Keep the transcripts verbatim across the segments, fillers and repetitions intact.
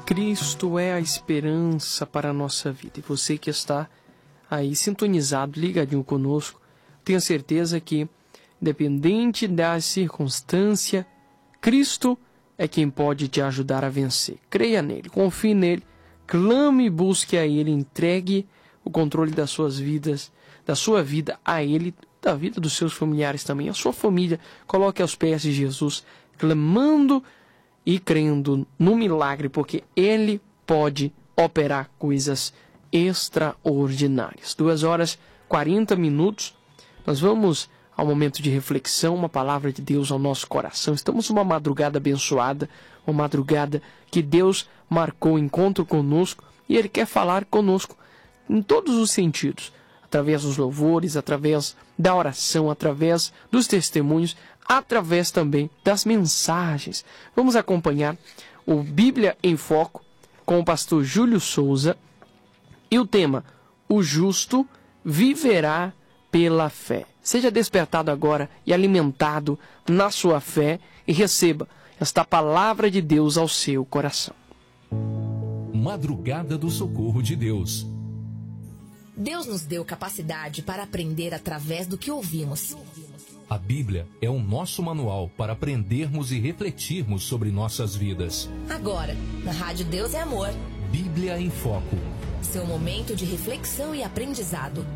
Cristo é a esperança para a nossa vida. E você que está aí sintonizado, ligadinho conosco, tenha certeza que, independente da circunstância, Cristo é quem pode te ajudar a vencer. Creia nele, confie nele, clame e busque a ele, entregue o controle das suas vidas, da sua vida a ele, da vida dos seus familiares também, a sua família. Coloque aos pés de Jesus, clamando e crendo no milagre, porque ele pode operar coisas extraordinárias. Duas horas, quarenta minutos. Nós vamos ao momento de reflexão, uma palavra de Deus ao nosso coração. Estamos numa madrugada abençoada, uma madrugada que Deus marcou encontro conosco e Ele quer falar conosco em todos os sentidos, através dos louvores, através da oração, através dos testemunhos, através também das mensagens. Vamos acompanhar o Bíblia em Foco com o pastor Júlio Souza e o tema: o justo viverá pela fé. Seja despertado agora e alimentado na sua fé e receba esta palavra de Deus ao seu coração. Madrugada do Socorro de Deus. Deus nos deu capacidade para aprender através do que ouvimos. A Bíblia é o nosso manual para aprendermos e refletirmos sobre nossas vidas. Agora, na Rádio Deus é Amor. Bíblia em Foco. Seu momento de reflexão e aprendizado.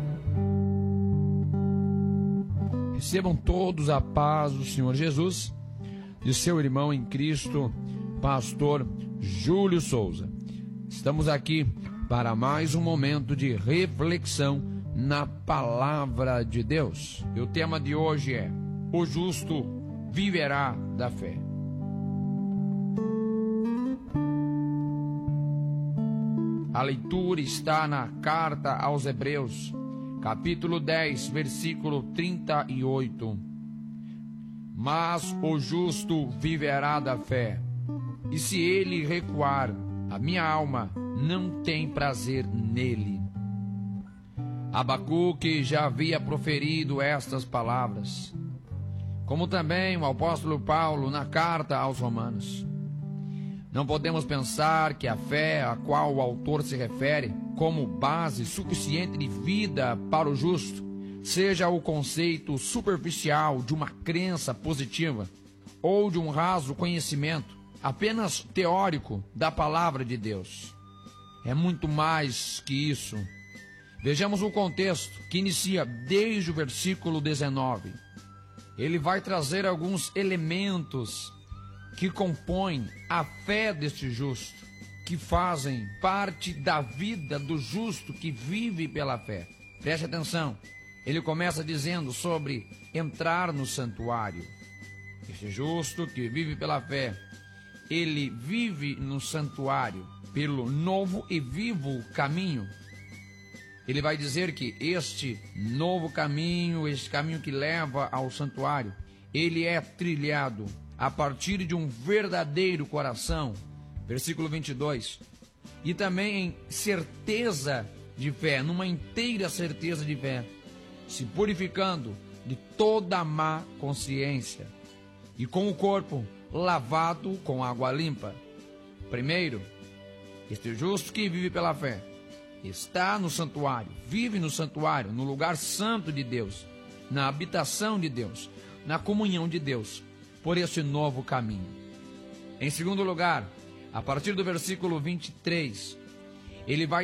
Recebam todos a paz do Senhor Jesus, de seu irmão em Cristo, pastor Júlio Souza. Estamos aqui para mais um momento de reflexão na palavra de Deus. E o tema de hoje é: o justo viverá da fé. A leitura está na carta aos Hebreus, capítulo dez, versículo trinta e oito. Mas o justo viverá da fé, e se ele recuar, a minha alma não tem prazer nele. Abacuque já havia proferido estas palavras, como também o apóstolo Paulo na carta aos Romanos. Não podemos pensar que a fé a qual o autor se refere como base suficiente de vida para o justo seja o conceito superficial de uma crença positiva ou de um raso conhecimento apenas teórico da palavra de Deus. É muito mais que isso. Vejamos o contexto que inicia desde o versículo dezenove. Ele vai trazer alguns elementos que compõem a fé deste justo, que fazem parte da vida do justo que vive pela fé. Preste atenção, ele começa dizendo sobre entrar no santuário. Este justo que vive pela fé, ele vive no santuário pelo novo e vivo caminho. Ele vai dizer que este novo caminho, este caminho que leva ao santuário, ele é trilhado a partir de um verdadeiro coração, versículo vinte e dois, e também em certeza de fé, numa inteira certeza de fé, se purificando de toda a má consciência, e com o corpo lavado com água limpa. Primeiro, este justo que vive pela fé está no santuário, vive no santuário, no lugar santo de Deus, na habitação de Deus, na comunhão de Deus, por esse novo caminho. Em segundo lugar, a partir do versículo vinte e três, ele vai